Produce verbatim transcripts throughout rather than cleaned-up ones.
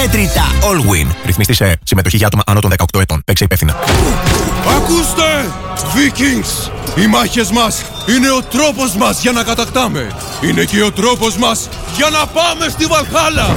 Αμέτρητα. Allwyn. Ρυθμιστή σε συμμετοχή για άτομα άνω των δεκαοκτώ ετών. Παίξε υπεύθυνα. Ακούστε! Vikings! Οι μάχες μας είναι ο τρόπος μας για να κατακτάμε. Είναι και ο τρόπος μας για να πάμε στη Βαλχάλα.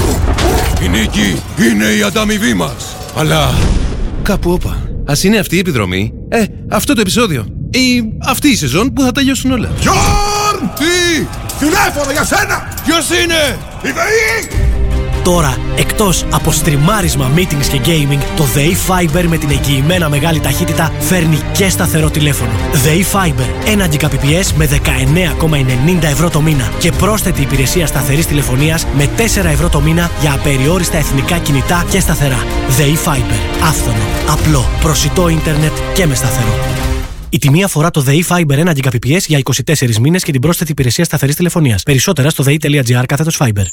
Η νίκη είναι η ανταμοιβή μας. Αλλά κάπου όπα. Ας είναι αυτή η επιδρομή, ε, αυτό το επεισόδιο ή αυτή η σεζόν που θα τελειώσουν όλα. Γιόρν! Τι! Τηλέφωνο για σένα! Ποιος είναι? Η ΔΕΗ! Τώρα, εκτός από στριμάρισμα, meetings και gaming, το ΔΕΗ Fiber με την εγγυημένα μεγάλη ταχύτητα φέρνει και σταθερό τηλέφωνο. ΔΕΗ Fiber, ένα Gbps με δεκαεννέα κόμμα ενενήντα ευρώ το μήνα και πρόσθετη υπηρεσία σταθερής τηλεφωνίας με τέσσερα ευρώ το μήνα για απεριόριστα εθνικά κινητά και σταθερά. ΔΕΗ Fiber, άφθονο, απλό, προσιτό ίντερνετ και με σταθερό. Η τιμή αφορά το ΔΕΗ Fiber ένα Gbps για είκοσι τέσσερις μήνες και την πρόσθετη υπηρεσία σταθερής τηλεφωνίας. Περισσότερα στο δεη.gr κάθετος Fiber.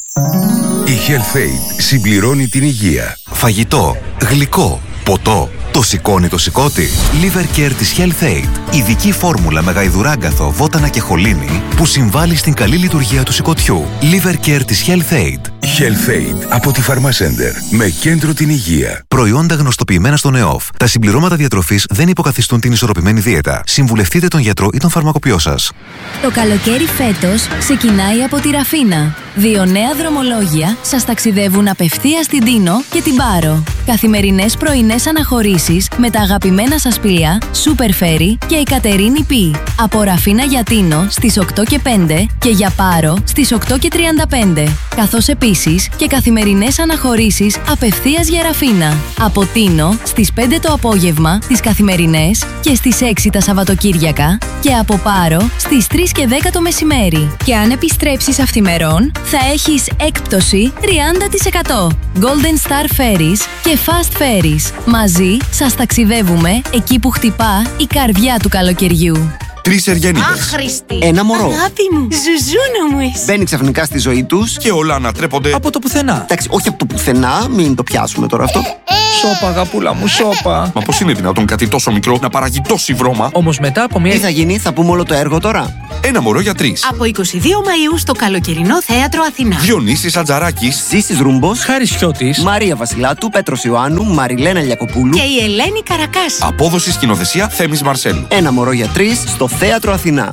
Η HealthAid συμπληρώνει την υγεία. Φαγητό, γλυκό, ποτό. Το σηκώνει το σηκώτη. Liver Care της HealthAid. Ειδική φόρμουλα με γαϊδουράγκαθο, βότανα και χολίνη που συμβάλλει στην καλή λειτουργία του σηκωτιού. Liver Care της HealthAid. HealthAid από τη Pharmacenter με κέντρο την υγεία. Προϊόντα γνωστοποιημένα στον ΕΟΦ. Τα συμπληρώματα διατροφής δεν υποκαθιστούν την ισορροπημένη δίαιτα. Συμβουλευτείτε τον γιατρό ή τον φαρμακοποιό σας. Το καλοκαίρι φέτος ξεκινάει από τη Ραφίνα. Δύο νέα δρομολόγια σας ταξιδεύουν απευθείας στην Τίνο και την Πάρο. Καθημερινές πρωινές αναχωρήσεις με τα αγαπημένα σας πλοία Super Ferry και η Κατερίνη Πι. Από Ραφίνα για Τίνο στις οκτώ και πέντε και για Πάρο στις οκτώ και τριάντα πέντε. Καθώς επίσης και καθημερινές αναχωρήσεις απευθείας για Ραφίνα. Από Τίνο στις πέντε το απόγευμα τις καθημερινές και στις έξι τα Σαββατοκύριακα και από Πάρο στις τρεις και δέκα το μεσημέρι. Και αν επιστρέψεις αυθημερών θα έχεις έκπτωση τριάντα τοις εκατό. Golden Star Ferries και Fast Ferries. Μαζί σας ταξιδεύουμε εκεί που χτυπά η καρδιά του καλοκαιριού. Τρεις Εργένιδες. Άχρηστη. Ένα μωρό. Αγάπη μου. Ζουζούνα μου εσύ. Μπαίνει ξαφνικά στη ζωή τους Και όλα ανατρέπονται από το πουθενά. Εντάξει, όχι από το πουθενά, μην το πιάσουμε τώρα αυτό. Σώπα, αγαπούλα μου, σώπα. Μα πώς είναι δυνατόν κάτι τόσο μικρό να παράγει τόση βρώμα? Όμως μετά από μια. Τι θα γίνει, θα πούμε όλο το έργο τώρα. Ένα μωρό για τρεις. Από είκοσι δύο Μαΐου στο καλοκαιρινό θέατρο Αθηνά. Διονύσης Ατζαράκης. Ζήσης Ρούμπος, Χάρης Χιώτης, Μαρία Βασιλάτου, Πέτρος Ιωάννου, Μαριλένα Λιακοπούλου Και η Ελένη Καρακάση. Απόδοση σκηνοθεσία Θέμης Μαρσέλου. Ένα μωρό για τρεις στο θέατρο Αθηνά.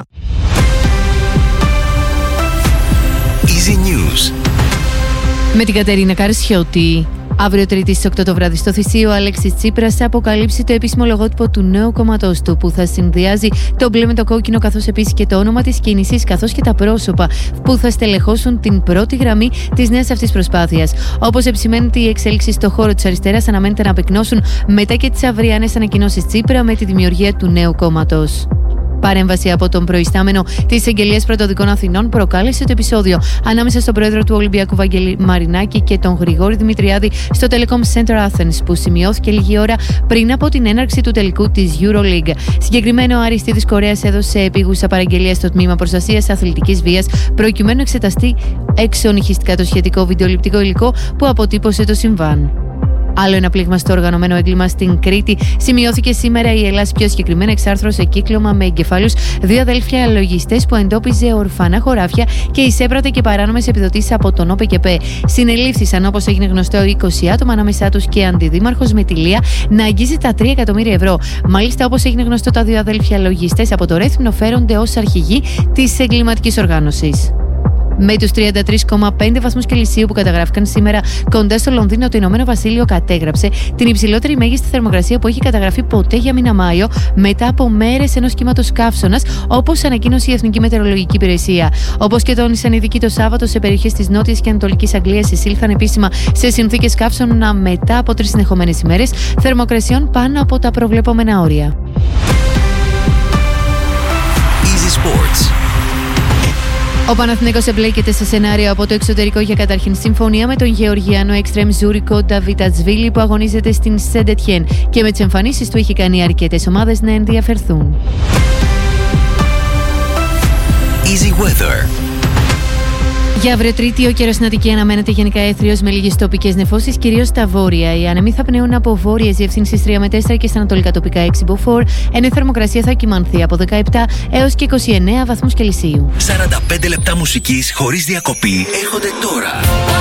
Easy News. Με την Κατερίνα Καρσιώτη. Αύριο Τρίτη στις οκτώ το βράδυ στο Θησίο, ο Αλέξης Τσίπρας θα αποκαλύψει το επίσημο λογότυπο του νέου κόμματός του, που θα συνδυάζει το μπλε με το κόκκινο, καθώς επίσης και το όνομα της κίνησης, καθώς και τα πρόσωπα που θα στελεχώσουν την πρώτη γραμμή της νέας αυτής προσπάθειας. Όπως επισημαίνεται, οι εξέλιξεις στο χώρο της αριστεράς αναμένεται να απεκνώσουν μετά και τις αυριανές ανακοινώσεις Τσίπρα με τη δημιουργία του νέου κόμματος. Παρέμβαση από τον προϊστάμενο της Εγγελίας Πρωτοδικών Αθηνών προκάλεσε το επεισόδιο ανάμεσα στον πρόεδρο του Ολυμπιακού Βαγγέλη Μαρινάκη και τον Γρηγόρη Δημητριάδη στο Telecom Center Athens, που σημειώθηκε λίγη ώρα πριν από την έναρξη του τελικού της EuroLeague. Συγκεκριμένο, ο Αριστίδης Κορέας έδωσε επίγουσα παραγγελία στο τμήμα προστασίας αθλητικής βίας, προκειμένου να εξεταστεί εξονυχιστικά το σχετικό βιντεοληπτικό υλικό που αποτύπωσε το συμβάν. Άλλο ένα πλήγμα στο οργανωμένο έγκλημα στην Κρήτη σημειώθηκε σήμερα. Η Ελλάς πιο συγκεκριμένα εξάρθρωσε κύκλωμα με εγκεφάλους δύο αδέλφια λογιστές που εντόπιζε ορφανά χωράφια και εισέπρατε και παράνομες επιδοτήσεις από τον ΟΠΕΚΕΠΕ. Συνελήφθησαν, όπως έγινε γνωστό, είκοσι άτομα, ανάμεσά τους και αντιδήμαρχος με τη Λία να αγγίζει τα τρία εκατομμύρια ευρώ. Μάλιστα, όπως έγινε γνωστό, τα δύο αδέλφια λογιστές από το Ρέθυμνο φέρονται ως αρχηγοί της εγκληματικής οργάνωσης. Με τους τριάντα τρεις κόμμα πέντε βαθμούς Κελσίου που καταγράφηκαν σήμερα κοντά στο Λονδίνο, το Ηνωμένο Βασίλειο κατέγραψε την υψηλότερη μέγιστη θερμοκρασία που έχει καταγραφεί ποτέ για μήνα Μάιο, μετά από μέρες ενός κύματος καύσωνας, όπως ανακοίνωσε η Εθνική Μετεωρολογική Υπηρεσία. Όπως και τόνισαν οι ειδικοί, το Σάββατο σε περιοχές της Νότιας και Ανατολικής Αγγλίας εισήλθαν επίσημα σε συνθήκες καύσωνα μετά από τρεις συνεχόμενες ημέρες θερμοκρασιών πάνω από τα προβλεπόμενα όρια. Easy Sports. Ο Παναθηναίκος εμπλέκεται σε σενάριο από το εξωτερικό για καταρχήν συμφωνία με τον Γεωργιάνο εξτρέμ Ζούρικο Νταβιτατσβίλη, που αγωνίζεται στην Σεντετιέν και με τις εμφανίσεις του έχει κάνει αρκετές ομάδες να ενδιαφερθούν. Easy Weather. Για αύριο Τρίτη, ο καιρός στην Αττική αναμένεται γενικά έθριος με λίγες τοπικές νεφώσεις, κυρίως στα βόρεια. Οι άνεμοι θα πνέουν από βόρειες διευθύνσεις τρία με τέσσερα και στα ανατολικά τοπικά έξι με φορ, ενώ η θερμοκρασία θα κυμανθεί από δεκαεπτά έως και είκοσι εννέα βαθμούς Κελσίου. σαράντα πέντε λεπτά μουσικής χωρίς διακοπή έρχονται τώρα.